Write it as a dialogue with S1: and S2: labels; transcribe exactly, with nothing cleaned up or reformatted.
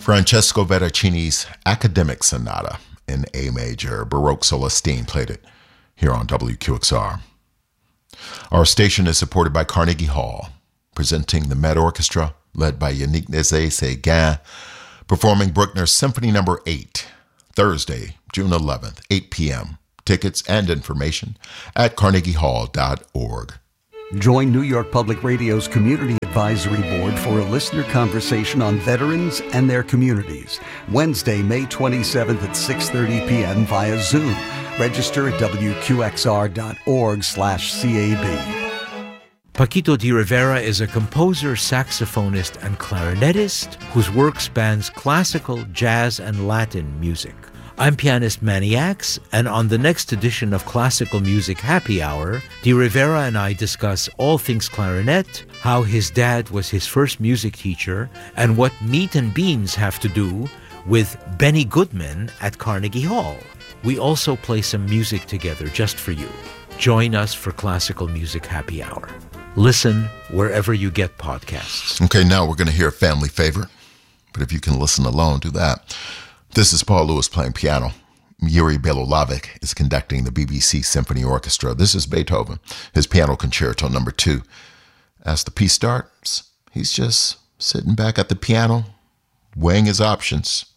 S1: Francesco Veracini's Academic Sonata in A major, Baroque Celestine, played it here on W Q X R. Our station is supported by Carnegie Hall, presenting the Met Orchestra, led by Yannick Nézet-Séguin, performing Bruckner's Symphony Number eight, Thursday, June eleventh, eight p.m. Tickets and information at carnegie hall dot org.
S2: Join New York Public Radio's Community Advisory Board for a listener conversation on veterans and their communities. Wednesday, May twenty-seventh at six thirty p.m. via Zoom. Register at w q x r dot org slash c a b.
S3: Paquito de Rivera is a composer, saxophonist, and clarinetist whose work spans classical, jazz, and Latin music. I'm pianist Manny Axe, and on the next edition of Classical Music Happy Hour, De Rivera and I discuss all things clarinet, how his dad was his first music teacher, and what meat and beans have to do with Benny Goodman at Carnegie Hall. We also play some music together just for you. Join us for Classical Music Happy Hour. Listen wherever you get podcasts.
S1: Okay, now we're going to hear a family favorite, but if you can listen alone, do that. This is Paul Lewis playing piano. Yuri Belolavich is conducting the B B C Symphony Orchestra. This is Beethoven, his Piano Concerto number two. As the piece starts, he's just sitting back at the piano, weighing his options.